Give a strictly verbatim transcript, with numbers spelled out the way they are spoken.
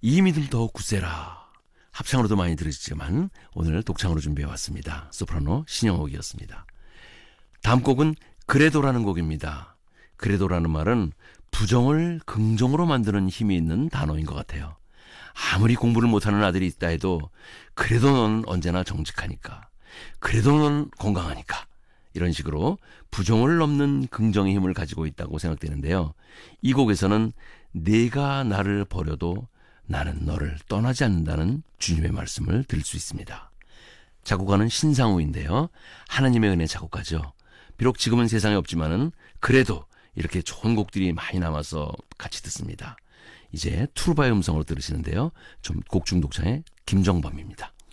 이 믿음 더 굳세라. 합창으로도 많이 들으시지만 오늘 독창으로 준비해왔습니다. 소프라노 신영옥이었습니다. 다음 곡은 그래도라는 곡입니다. 그래도라는 말은 부정을 긍정으로 만드는 힘이 있는 단어인 것 같아요. 아무리 공부를 못하는 아들이 있다 해도 그래도 넌 언제나 정직하니까, 그래도 넌 건강하니까, 이런 식으로 부정을 넘는 긍정의 힘을 가지고 있다고 생각되는데요. 이 곡에서는 내가 나를 버려도 나는 너를 떠나지 않는다는 주님의 말씀을 들을 수 있습니다. 작곡가는 신상우인데요. 하나님의 은혜 작곡가죠. 비록 지금은 세상에 없지만은 그래도 이렇게 좋은 곡들이 많이 남아서 같이 듣습니다. 이제 투르바의 음성으로 들으시는데요. 좀 곡 중독자의 김정범입니다.